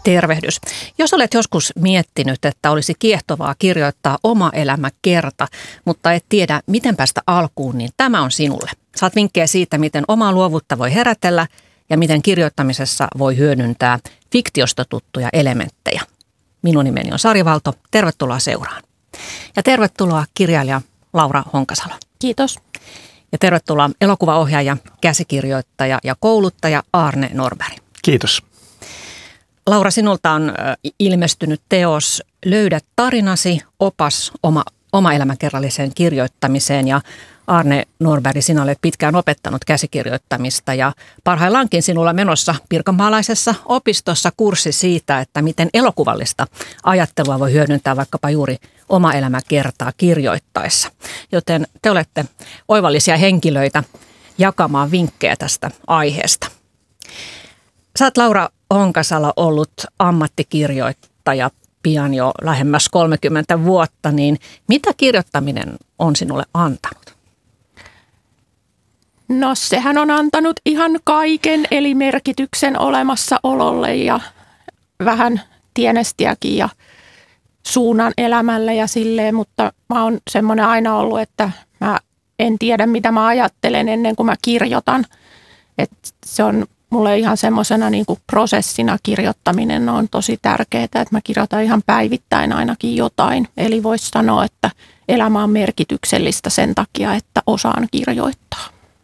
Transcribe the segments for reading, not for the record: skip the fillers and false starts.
tervehdys. Jos olet joskus miettinyt, että olisi kiehtovaa kirjoittaa oma elämä kerta, mutta et tiedä, miten päästä alkuun, niin tämä on sinulle. Saat vinkkejä siitä, miten omaa luovuutta voi herätellä ja miten kirjoittamisessa voi hyödyntää fiktiosta tuttuja elementtejä. Minun nimeni on Sari Valto. Tervetuloa seuraan. Ja tervetuloa kirjailija Laura Honkasalo. Kiitos. Ja tervetuloa elokuvaohjaaja, käsikirjoittaja ja kouluttaja Aarne Norberg. Kiitos. Laura, sinulta on ilmestynyt teos Löydä tarinasi, opas oma elämäkerralliseen kirjoittamiseen. Ja Aarne Norberg, sinä olet pitkään opettanut käsikirjoittamista ja parhaillaankin sinulla menossa pirkanmaalaisessa opistossa kurssi siitä, että miten elokuvallista ajattelua voi hyödyntää vaikkapa juuri oma elämäkertaa kirjoittaessa. Joten te olette oivallisia henkilöitä jakamaan vinkkejä tästä aiheesta. Sä oot, Laura Honkasalo, ollut ammattikirjoittaja pian jo lähemmäs 30 vuotta, niin mitä kirjoittaminen on sinulle antanut? No sehän on antanut ihan kaiken, eli merkityksen olemassaololle ja vähän tienestiäkin ja suunnan elämälle ja silleen, mutta mä oon semmoinen aina ollut, että mä en tiedä mitä mä ajattelen ennen kuin mä kirjoitan. Et se on mulle ihan semmoisena niin kuin prosessina kirjoittaminen on tosi tärkeää, että mä kirjoitan ihan päivittäin ainakin jotain. Eli voisi sanoa, että elämä on merkityksellistä sen takia, että osaan kirjoittaa.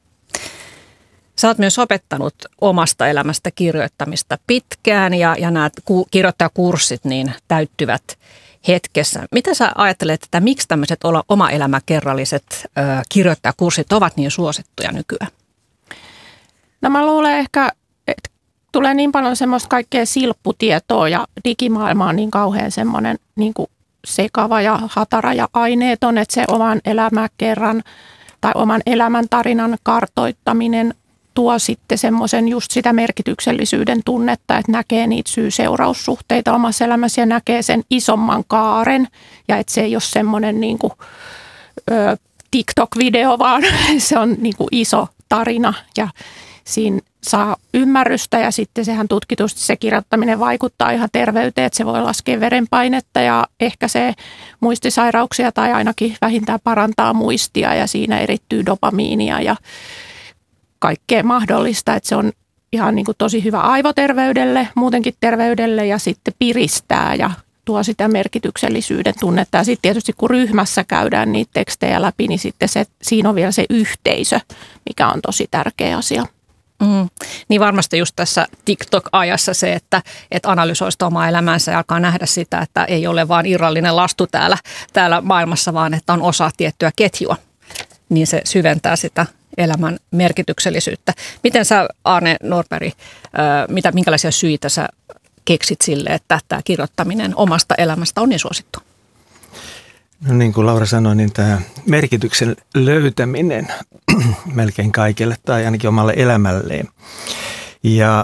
Sä oot myös opettanut omasta elämästä kirjoittamista pitkään ja nämä kirjoittajakurssit niin täyttyvät hetkessä. Mitä sä ajattelet, että miksi tämmöiset oma elämäkerralliset kirjoittajakurssit ovat niin suosittuja nykyään? No mä luulen ehkä, että tulee niin paljon semmoista kaikkea silpputietoa ja digimaailma on niin kauhean semmoinen niin kuin sekava ja hatara ja aineeton, että se oman elämäkerran tai oman elämäntarinan kartoittaminen tuo sitten semmoisen just sitä merkityksellisyyden tunnetta, että näkee niitä syy-seuraussuhteita omassa elämässä ja näkee sen isomman kaaren ja että se ei ole semmoinen niin kuin TikTok-video, vaan se on niin kuin iso tarina ja siinä saa ymmärrystä ja sitten sehän tutkitusti se kirjoittaminen vaikuttaa ihan terveyteen, että se voi laskea verenpainetta ja ehkäisee muistisairauksia tai ainakin vähintään parantaa muistia ja siinä erittyy dopamiinia ja kaikkea mahdollista, että se on ihan niin kuin tosi hyvä aivoterveydelle, muutenkin terveydelle ja sitten piristää ja tuo sitä merkityksellisyyden tunnetta. Ja sitten tietysti kun ryhmässä käydään niitä tekstejä läpi, niin sitten siinä on vielä se yhteisö, mikä on tosi tärkeä asia. Niin varmasti just tässä TikTok-ajassa se, että analysoi sitä omaa elämäänsä ja alkaa nähdä sitä, että ei ole vaan irrallinen lastu täällä maailmassa, vaan että on osa tiettyä ketjua, niin se syventää sitä elämän merkityksellisyyttä. Miten sä, Aarne Norberg, minkälaisia syitä sä keksit sille, että tämä kirjoittaminen omasta elämästä on niin suosittu? No niin kuin Laura sanoi, niin tämä merkityksen löytäminen melkein kaikille tai ainakin omalle elämälleen. Ja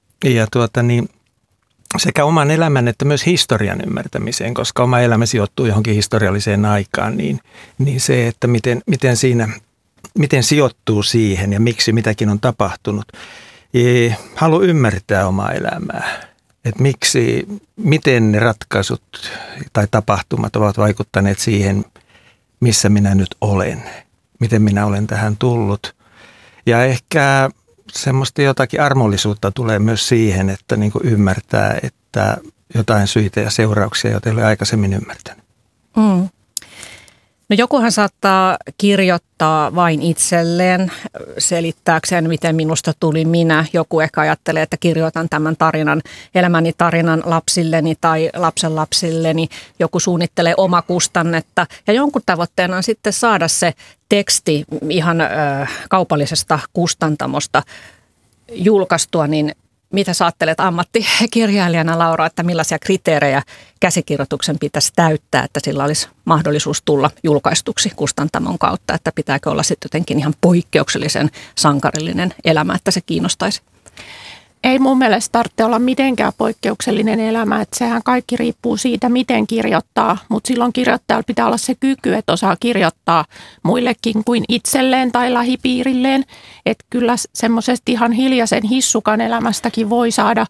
sekä oman elämän että myös historian ymmärtämiseen, koska oma elämä sijoittuu johonkin historialliseen aikaan, niin se, että miten sijoittuu siihen ja miksi mitäkin on tapahtunut. Haluan ymmärtää omaa elämää, että miten ne ratkaisut tai tapahtumat ovat vaikuttaneet siihen, missä minä nyt olen, miten minä olen tähän tullut. Ja ehkä semmoista jotakin armollisuutta tulee myös siihen, että niin kuin ymmärtää, että jotain syitä ja seurauksia, joita ei ole aikaisemmin ymmärtänyt. No jokuhan saattaa kirjoittaa vain itselleen selittääkseen, miten minusta tuli minä. Joku ehkä ajattelee, että kirjoitan tämän elämäni tarinan lapsilleni tai lapsenlapsilleni. Joku suunnittelee omakustannetta ja jonkun tavoitteena on sitten saada se teksti ihan kaupallisesta kustantamosta julkaistua, niin mitä sä ajattelet ammattikirjailijana, Laura, että millaisia kriteerejä käsikirjoituksen pitäisi täyttää, että sillä olisi mahdollisuus tulla julkaistuksi kustantamon kautta, että pitääkö olla sitten jotenkin ihan poikkeuksellisen sankarillinen elämä, että se kiinnostaisi? Ei mun mielestä tarvitse olla mitenkään poikkeuksellinen elämä, että sehän kaikki riippuu siitä, miten kirjoittaa, mutta silloin kirjoittajalla pitää olla se kyky, että osaa kirjoittaa muillekin kuin itselleen tai lähipiirilleen, että kyllä semmoisesta ihan hiljaisen hissukan elämästäkin voi saada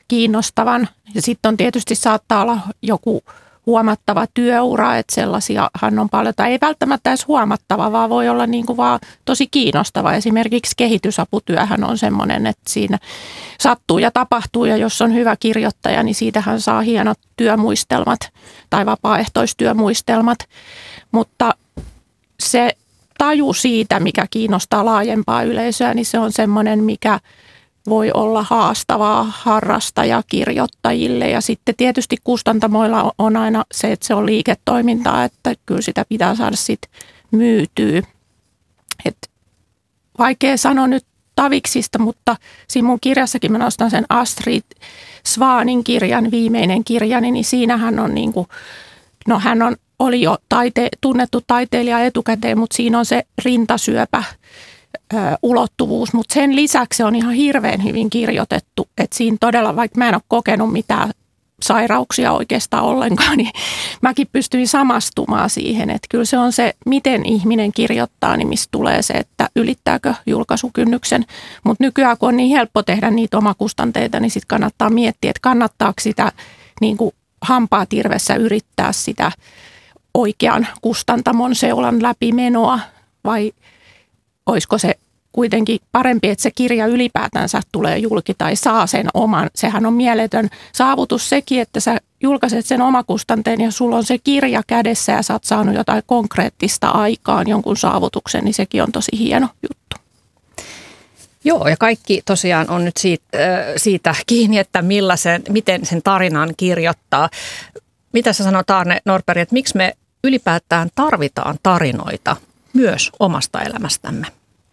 kiinnostavan. Ja sitten on tietysti saattaa olla joku huomattava työura, että sellaisiahan on paljon, tai ei välttämättä edes huomattava, vaan voi olla niin kuin vaan tosi kiinnostava. Esimerkiksi kehitysaputyöhän on semmoinen, että siinä sattuu ja tapahtuu, ja jos on hyvä kirjoittaja, niin siitähän saa hienot työmuistelmat tai vapaaehtoistyömuistelmat. Mutta se taju siitä, mikä kiinnostaa laajempaa yleisöä, niin se on semmoinen, mikä voi olla haastavaa harrastajakirjoittajille. Ja sitten tietysti kustantamoilla on aina se, että se on liiketoimintaa, että kyllä sitä pitää saada sitten myytyä. Et vaikea sanoa nyt Taviksista, mutta siinä mun kirjassakin mä nostan sen Astrid Svanin kirjan, viimeinen kirjani, niin siinähän on niinku, no hän oli jo tunnettu taiteilija etukäteen, mutta siinä on se rintasyöpä ulottuvuus, mutta sen lisäksi se on ihan hirveän hyvin kirjoitettu, että siinä todella, vaikka mä en ole kokenut mitään sairauksia oikeastaan ollenkaan, niin mäkin pystyin samastumaan siihen, että kyllä se on se, miten ihminen kirjoittaa, niin mistä tulee se, että ylittääkö julkaisukynnyksen, mutta nykyään kun on niin helppo tehdä niitä omakustanteita, niin sitten kannattaa miettiä, että kannattaako sitä niin kuin hampaat irvessä yrittää sitä oikean kustantamon seulan läpimenoa vai olisiko se kuitenkin parempi, että se kirja ylipäätänsä tulee julki tai saa sen oman. Sehän on mieletön saavutus sekin, että sä julkaiset sen omakustanteen ja sulla on se kirja kädessä ja sä oot saanut jotain konkreettista aikaan jonkun saavutuksen, niin sekin on tosi hieno juttu. Joo, ja kaikki tosiaan on nyt siitä kiinni, että miten sen tarinan kirjoittaa. Mitä sä sanot, Aarne Norberg, että miksi me ylipäätään tarvitaan tarinoita myös omasta elämästämme?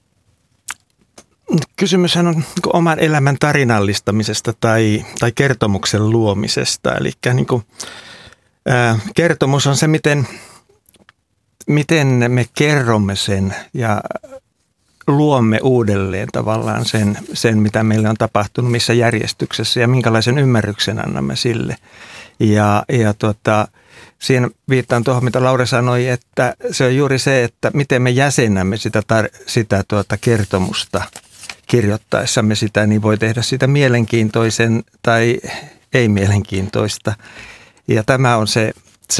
Kysymyshän on oman elämän tarinallistamisesta tai kertomuksen luomisesta. Eli niin kuin, kertomus on se, miten me kerromme sen ja luomme uudelleen tavallaan sen, mitä meille on tapahtunut, missä järjestyksessä ja minkälaisen ymmärryksen annamme sille. Ja siinä viittaan tuohon, mitä Laura sanoi, että se on juuri se, että miten me jäsennämme sitä kertomusta kirjoittaessamme sitä, niin voi tehdä sitä mielenkiintoisen tai ei mielenkiintoista. Ja tämä on se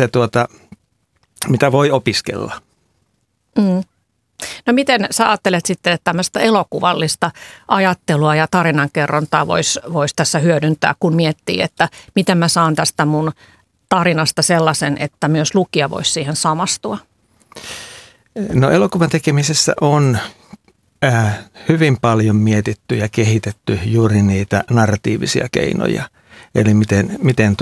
mitä voi opiskella. Mm. No miten sä ajattelet sitten, että tämmöistä elokuvallista ajattelua ja tarinankerrontaa voisi tässä hyödyntää, kun miettii, että miten mä saan tästä mun tarinasta sellaisen, että myös lukija voisi siihen samastua? No elokuvan tekemisessä on hyvin paljon mietitty ja kehitetty juuri niitä narratiivisia keinoja. Eli miten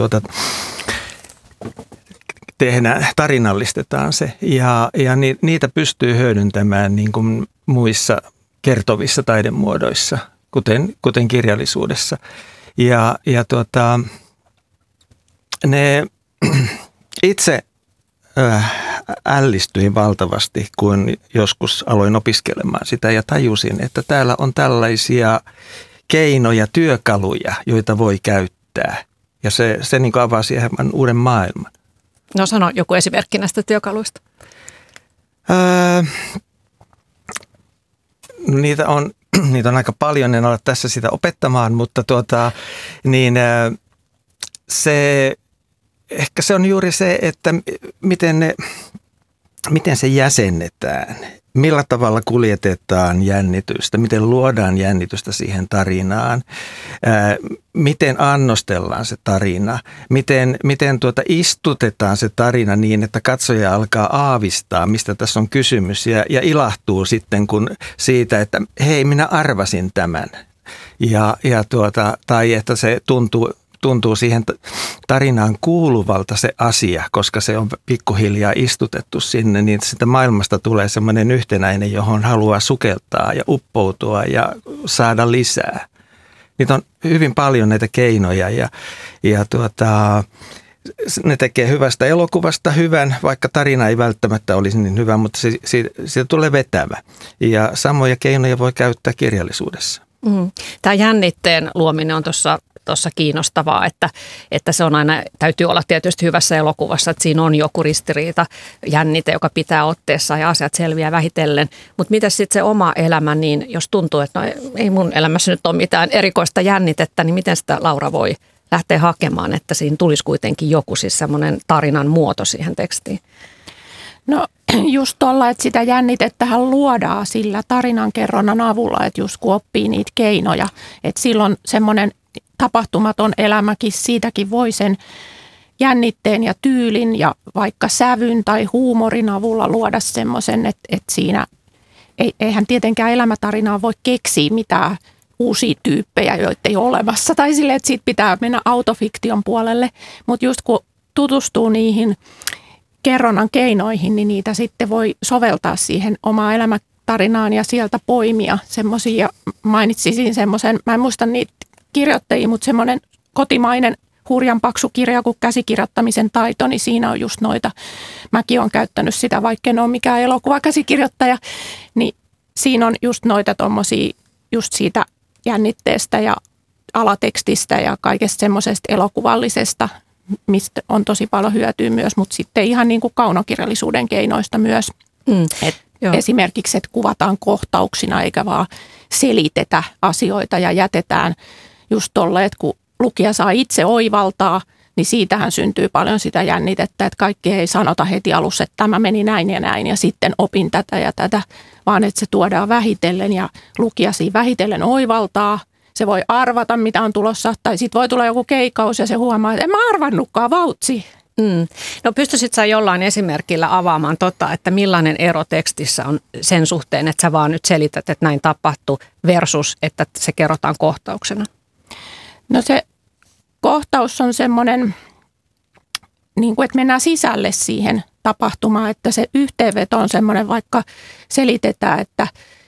tarinallistetaan se. Ja niitä pystyy hyödyntämään niin kuin muissa kertovissa taidemuodoissa, kuten kirjallisuudessa. Ne itse ällistyin valtavasti, kun joskus aloin opiskelemaan sitä ja tajusin, että täällä on tällaisia keinoja, työkaluja, joita voi käyttää. Ja se niin kuin avasi ihan uuden maailman. No sano joku esimerkki näistä työkaluista. Niitä on aika paljon, en ole tässä sitä opettamaan, mutta ehkä se on juuri se, että miten se jäsennetään, millä tavalla kuljetetaan jännitystä, miten luodaan jännitystä siihen tarinaan, miten annostellaan se tarina, miten istutetaan se tarina niin, että katsoja alkaa aavistaa, mistä tässä on kysymys ja ilahtuu sitten kun siitä, että hei, minä arvasin tämän tai että se tuntuu siihen tarinaan kuuluvalta se asia, koska se on pikkuhiljaa istutettu sinne, niin sitä maailmasta tulee semmoinen yhtenäinen, johon haluaa sukeltaa ja uppoutua ja saada lisää. Niitä on hyvin paljon näitä keinoja ja ne tekee hyvästä elokuvasta hyvän, vaikka tarina ei välttämättä olisi niin hyvä, mutta siitä tulee vetävä. Ja samoja keinoja voi käyttää kirjallisuudessa. Tämä jännitteen luominen on tuossa tuossa kiinnostavaa, että se on aina, täytyy olla tietysti hyvässä elokuvassa, että siinä on joku ristiriita, jännite, joka pitää otteessa ja asiat selviää vähitellen. Mutta miten sitten se oma elämä, niin jos tuntuu, että no, ei mun elämässä nyt ole mitään erikoista jännitettä, niin miten sitä Laura voi lähteä hakemaan, että siinä tulisi kuitenkin joku siis semmoinen tarinan muoto siihen tekstiin? No just tuolla, että sitä jännitettähän luodaan sillä tarinankerronnan avulla, että just kun oppii niitä keinoja, että silloin semmoinen tapahtumaton elämäkin, siitäkin voi sen jännitteen ja tyylin ja vaikka sävyn tai huumorin avulla luoda semmoisen, että siinä eihän tietenkään elämätarinaa voi keksiä mitään uusia tyyppejä, joita ei ole olemassa tai silleen, että siitä pitää mennä autofiktion puolelle, mutta just kun tutustuu niihin kerronnan keinoihin, niin niitä sitten voi soveltaa siihen omaan elämätarinaan ja sieltä poimia semmoisia. Ja mainitsisin semmoisen, mä en muista niitä kirjoittajia, mutta semmoinen kotimainen hurjan paksu kirja kuin Käsikirjoittamisen taito, niin siinä on just noita. Mäkin olen käyttänyt sitä, vaikka en ole mikään elokuvakäsikirjoittaja, niin siinä on just noita tommosia just siitä jännitteestä ja alatekstistä ja kaikesta semmoisesta elokuvallisesta, mistä on tosi paljon hyötyä myös, mutta sitten ihan niin kuin kaunokirjallisuuden keinoista myös. Esimerkiksi, että kuvataan kohtauksina eikä vaan selitetä asioita ja jätetään just tolle, että kun lukija saa itse oivaltaa, niin siitähän syntyy paljon sitä jännitettä, että kaikki ei sanota heti alussa, että tämä meni näin ja sitten opin tätä ja tätä, vaan että se tuodaan vähitellen ja lukija siinä vähitellen oivaltaa. Se voi arvata, mitä on tulossa, tai sitten voi tulla joku keikaus ja se huomaa, että en mä arvannutkaan, vautsi. No pystyisit sä jollain esimerkillä avaamaan että millainen ero tekstissä on sen suhteen, että sä vaan nyt selität, että näin tapahtuu versus, että se kerrotaan kohtauksena? No se kohtaus on semmoinen, niin kuin, että mennään sisälle siihen tapahtumaan, että se yhteenveto on semmoinen, vaikka selitetään, että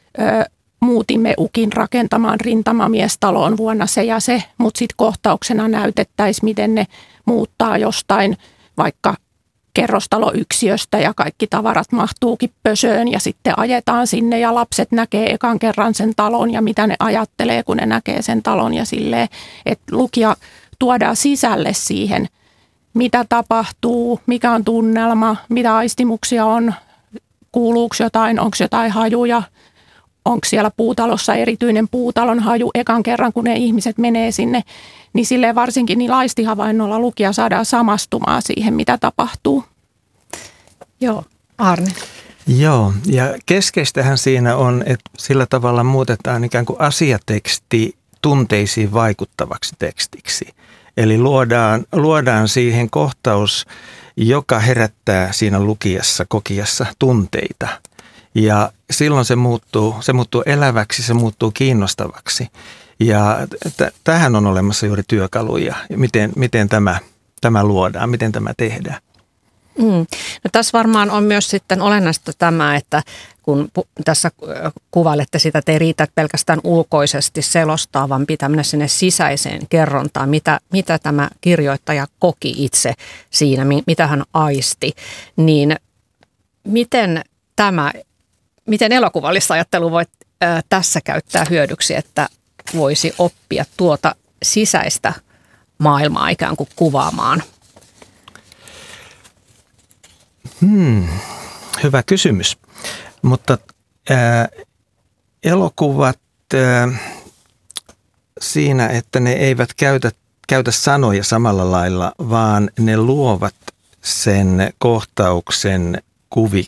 muutimme Ukin rakentamaan rintamamiestaloon vuonna se ja se, mutta sitten kohtauksena näytettäisiin, miten ne muuttaa jostain vaikka kerrostaloyksiöstä ja kaikki tavarat mahtuukin pösöön ja sitten ajetaan sinne ja lapset näkee ekan kerran sen talon ja mitä ne ajattelee, kun ne näkee sen talon ja silleen, että lukija tuodaan sisälle siihen, mitä tapahtuu, mikä on tunnelma, mitä aistimuksia on, kuuluuko jotain, onko jotain hajuja, onko siellä puutalossa erityinen puutalon haju ekan kerran, kun ne ihmiset menee sinne, niin silleen varsinkin niin aistihavainnolla lukija saadaan samastumaan siihen, mitä tapahtuu. Joo, Aarne. Joo, ja keskeistähän siinä on, että sillä tavalla muutetaan ikään kuin asiateksti tunteisiin vaikuttavaksi tekstiksi. Eli luodaan siihen kohtaus, joka herättää siinä lukijassa, kokijassa tunteita. Ja silloin se muuttuu eläväksi, se muuttuu kiinnostavaksi. Ja tähän on olemassa juuri työkaluja, miten tämä luodaan, miten tämä tehdään. No tässä varmaan on myös sitten olennaista tämä, että kun tässä kuvailette sitä, että ei riitä pelkästään ulkoisesti selostaa, vaan pitää mennä sinne sisäiseen kerrontaan, mitä tämä kirjoittaja koki itse siinä, mitä hän aisti, niin miten elokuvallista ajattelua voi tässä käyttää hyödyksi, että voisi oppia tuota sisäistä maailmaa ikään kuin kuvaamaan? Hyvä kysymys, mutta elokuvat siinä, että ne eivät käytä sanoja samalla lailla, vaan ne luovat sen kohtauksen